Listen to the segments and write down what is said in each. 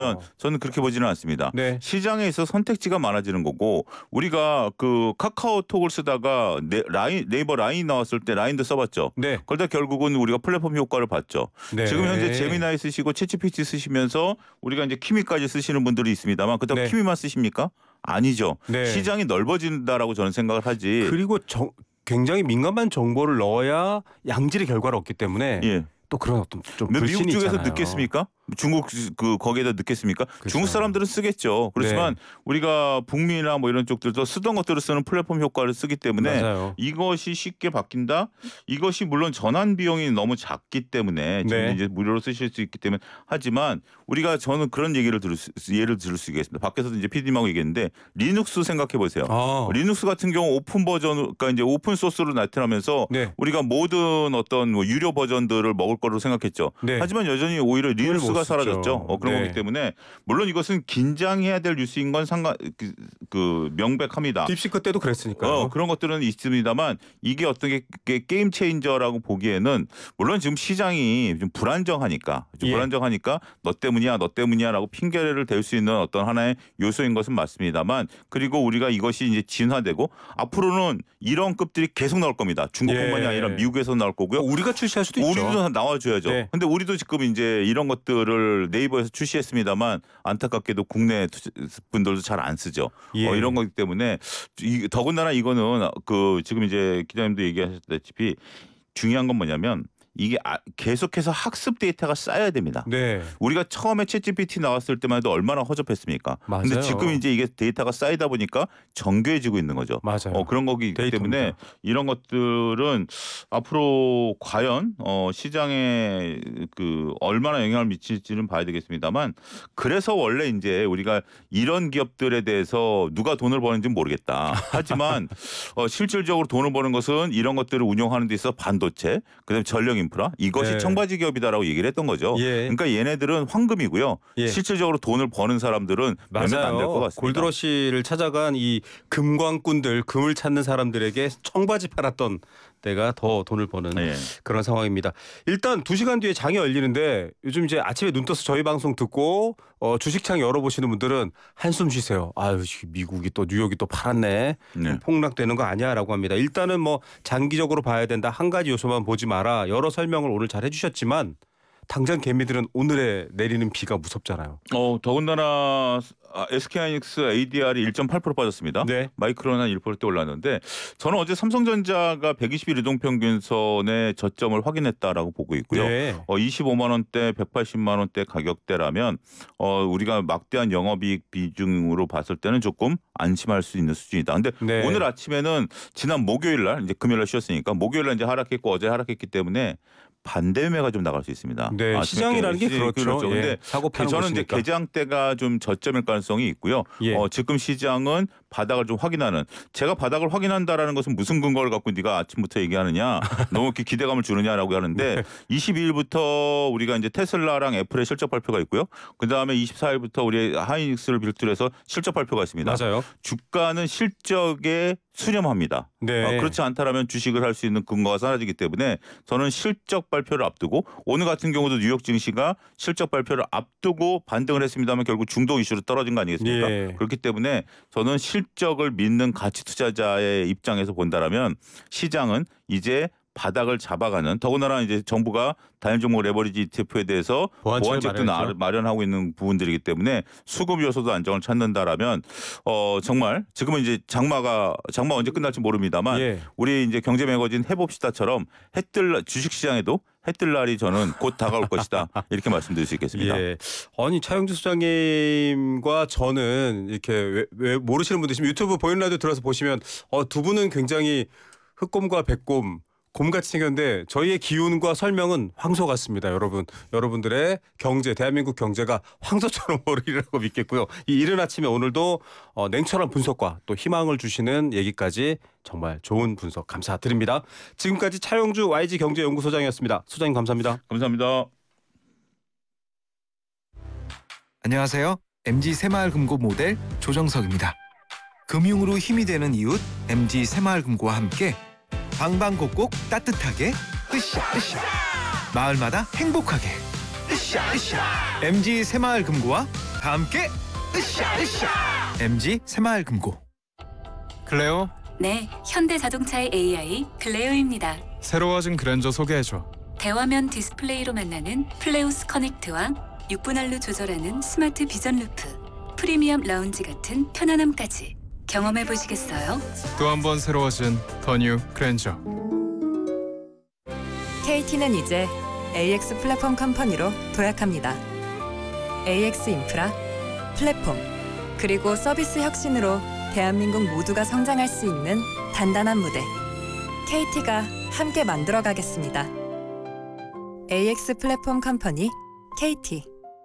저는 그렇게 보지는 않습니다. 네. 시장에 있어 선택지가 많아지는 거고 우리가 그 카카오톡을 쓰다가 네이버 라인 나왔을 때 라인도 써봤죠. 네. 그러다 결국은 우리가 플랫폼 효과를 봤죠. 네. 지금 현재 제미나이 쓰시고 챗GPT 쓰시면서 우리가 이제 키미까지 쓰시는 분들이 있습니다만 그렇다고 네. 키미만 쓰십니까? 아니죠. 네. 시장이 넓어진다라고 저는 생각을 하지. 그리고 굉장히 민감한 정보를 넣어야 양질의 결과를 얻기 때문에 예. 또 그런 어떤 좀 미국 불신이 쪽에서 있잖아요. 넣겠습니까? 중국 거기에다 넣겠습니까? 그렇죠. 중국 사람들은 쓰겠죠. 그렇지만 네. 우리가 북미나 뭐 이런 쪽들도 쓰던 것들을 쓰는 플랫폼 효과를 쓰기 때문에 맞아요. 이것이 쉽게 바뀐다. 이것이 물론 전환 비용이 너무 작기 때문에 지금 네. 이제 무료로 쓰실 수 있기 때문에 하지만 우리가 저는 그런 예를 들을 수 있겠습니다. 밖에서도 이제 PD님하고 얘기했는데 리눅스 생각해 보세요. 리눅스 같은 경우 오픈 버전, 그러니까 이제 오픈 소스로 나타나면서 네. 우리가 모든 어떤 뭐 유료 버전들을 먹을 거로 생각했죠. 네. 하지만 여전히 오히려 리눅스가 사라졌죠. 그런 네. 거기 때문에 물론 이것은 긴장해야 될 뉴스인 건 명백합니다. 딥시크 때도 그랬으니까요. 그런 것들은 있습니다만 이게 어떤 게 게임 체인저라고 보기에는 물론 지금 시장이 좀 불안정하니까 예. 너 때문이야라고 핑계를 댈 수 있는 어떤 하나의 요소인 것은 맞습니다만 그리고 우리가 이것이 이제 진화되고 앞으로는 이런 급들이 계속 나올 겁니다. 중국뿐만이 예. 아니라 미국에서 나올 거고요. 우리가 출시할 수도 있죠. 우리도 나와줘야죠. 네. 근데 우리도 지금 이제 이런 것들을 네이버에서 출시했습니다만 안타깝게도 국내 분들도 잘 안 쓰죠. 예. 이런 거기 때문에 더군다나 이거는 그 지금 이제 기자님도 얘기하셨다시피 중요한 건 뭐냐면 이게 계속해서 학습 데이터가 쌓여야 됩니다. 네. 우리가 처음에 챗GPT 나왔을 때만 해도 얼마나 허접했습니까? 맞아요. 근데 지금 이제 이게 데이터가 쌓이다 보니까 정교해지고 있는 거죠. 맞아요. 그런 거기 데이터입니다. 때문에 이런 것들은 앞으로 과연 시장에 그 얼마나 영향을 미칠지는 봐야 되겠습니다만 그래서 원래 이제 우리가 이런 기업들에 대해서 누가 돈을 버는지는 모르겠다. 하지만 실질적으로 돈을 버는 것은 이런 것들을 운영하는 데 있어 반도체, 그다음에 전력 인프라 이것이 네. 청바지 기업이다라고 얘기를 했던 거죠. 예. 그러니까 얘네들은 황금이고요. 예. 실질적으로 돈을 버는 사람들은 몇몇 안 될 것 같습니다. 골드러시를 찾아간 이 금광꾼들, 금을 찾는 사람들에게 청바지 팔았던 때가 더 돈을 버는 예. 그런 상황입니다. 일단 2시간 뒤에 장이 열리는데 요즘 이제 아침에 눈 떠서 저희 방송 듣고 주식창 열어보시는 분들은 한숨 쉬세요. 아유, 미국이 또 뉴욕이 또 팔았네. 네. 폭락되는 거 아니야라고 합니다. 일단은 뭐 장기적으로 봐야 된다. 한 가지 요소만 보지 마라. 여러 설명을 오늘 잘 해주셨지만 당장 개미들은 오늘에 내리는 비가 무섭잖아요. 더군다나 SK하이닉스 ADR이 1.8% 빠졌습니다. 네. 마이크론은 1%대 올랐는데 저는 어제 삼성전자가 120일 이동평균선의 저점을 확인했다라고 보고 있고요. 네. 25만 원대, 180만 원대 가격대라면 우리가 막대한 영업이익 비중으로 봤을 때는 조금 안심할 수 있는 수준이다. 근데 네. 오늘 오늘 아침에는 지난 목요일 날 이제 금요일 날 쉬었으니까 목요일 날 이제 하락했고 어제 하락했기 때문에 반대 매매가 좀 나갈 수 있습니다. 네, 시장이라는 게 그렇죠. 근데 예, 사고 파는 저는 곳이니까. 이제 개장 때가 좀 저점일 가능성이 있고요. 예. 지금 시장은 바닥을 좀 확인하는. 제가 바닥을 확인한다라는 것은 무슨 근거를 갖고 네가 아침부터 얘기하느냐, 너무 이렇게 기대감을 주느냐라고 하는데 네. 22일부터 우리가 이제 테슬라랑 애플의 실적 발표가 있고요. 그 다음에 24일부터 우리 하이닉스를 비롯해서 실적 발표가 있습니다. 맞아요. 주가는 실적에 수렴합니다. 네. 그렇지 않다라면 주식을 할 수 있는 근거가 사라지기 때문에 저는 실적 발표를 앞두고 오늘 같은 경우도 뉴욕 증시가 실적 발표를 앞두고 반등을 했습니다만 결국 중도 이슈로 떨어진 거 아니겠습니까? 예. 그렇기 때문에 저는 실적을 믿는 가치 투자자의 입장에서 본다라면 시장은 이제 바닥을 잡아가는, 더군다나 이제 정부가 단일 종목 레버리지 ETF에 대해서 보완책도 마련하고 있는 부분들이기 때문에 수급 요소도 안정을 찾는다라면 정말 지금은 이제 장마 언제 끝날지 모릅니다만 예. 우리 이제 경제 매거진 해봅시다처럼 해뜰 시장에도 해뜰 날이 저는 곧 다가올 것이다, 이렇게 말씀드릴 수 있겠습니다. 예. 아니 차영주 소장님과 저는 이렇게 왜 모르시는 분들 있으면 유튜브 보이는 라디오 들어서 보시면 두 분은 굉장히 흑곰과 백곰 곰같이 생겼는데 저희의 기운과 설명은 황소 같습니다. 여러분들의 경제, 대한민국 경제가 황소처럼 오르리라고 믿겠고요. 이 이른 아침에 오늘도 냉철한 분석과 또 희망을 주시는 얘기까지 정말 좋은 분석 감사드립니다. 지금까지 차영주 YG경제연구소장이었습니다. 소장님 감사합니다. 감사합니다. 안녕하세요. MG 새마을금고 모델 조정석입니다. 금융으로 힘이 되는 이웃 MG 새마을금고와 함께 방방곡곡 따뜻하게 으쌰 마을마다 행복하게 으쌰 MG 새마을금고와 다 함께 으쌰 MG 새마을금고. 클레오, 네, 현대자동차의 AI 클레오입니다. 새로워진 그랜저 소개해줘. 대화면 디스플레이로 만나는 플레우스 커넥트와 6분할로 조절하는 스마트 비전 루프, 프리미엄 라운지 같은 편안함까지 경험해 보시겠어요? 또 한 번 새로워진 더 뉴 그랜저. KT는 이제 AX 플랫폼 컴퍼니로 도약합니다. AX 인프라, 플랫폼, 그리고 서비스 혁신으로 대한민국 모두가 성장할 수 있는 단단한 무대. KT가 함께 만들어 가겠습니다. AX 플랫폼 컴퍼니 KT.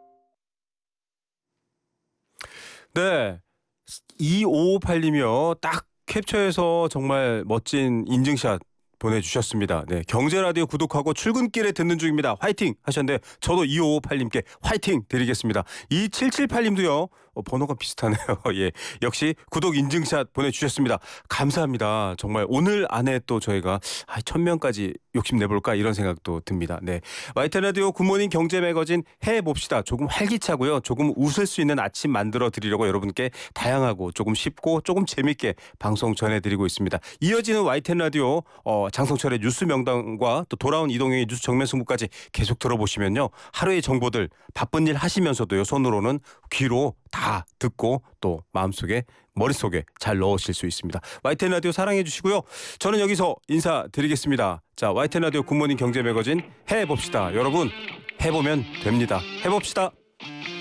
네. 2558님이요. 딱 캡처해서 정말 멋진 인증샷 보내주셨습니다. 네, 경제라디오 구독하고 출근길에 듣는 중입니다. 화이팅 하셨는데 저도 2558님께 화이팅 드리겠습니다. 2778님도요. 번호가 비슷하네요. 예, 역시 구독 인증샷 보내주셨습니다. 감사합니다. 정말 오늘 안에 또 저희가 1000명까지 욕심내볼까 이런 생각도 듭니다. 네, YTN 라디오 굿모닝 경제 매거진 해봅시다. 조금 활기차고요. 조금 웃을 수 있는 아침 만들어 드리려고 여러분께 다양하고 조금 쉽고 조금 재밌게 방송 전해드리고 있습니다. 이어지는 YTN 라디오 장성철의 뉴스 명당과 또 돌아온 이동형의 뉴스 정면 승부까지 계속 들어보시면요. 하루의 정보들 바쁜 일 하시면서도요. 손으로는 귀로 다 듣고 또 마음속에 머릿속에 잘 넣으실 수 있습니다. YTN 라디오 사랑해 주시고요. 저는 여기서 인사드리겠습니다. 자, YTN 라디오 굿모닝 경제 매거진 해봅시다. 여러분 해보면 됩니다. 해봅시다.